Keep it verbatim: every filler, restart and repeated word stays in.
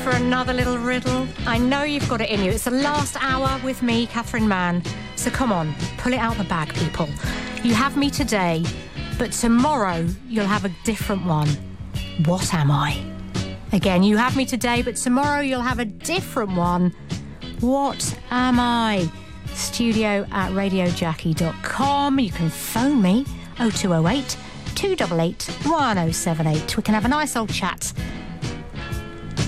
for another little riddle? I know you've got it in you. It's the last hour with me, Catherine Mann. So come on, pull it out the bag, people. You have me today, but tomorrow you'll have a different one. What am I? Again, you have me today, but tomorrow you'll have a different one. What am I? Studio at radio jackie dot com. You can phone me oh two oh eight, two eight eight, one oh seven eight. We can have a nice old chat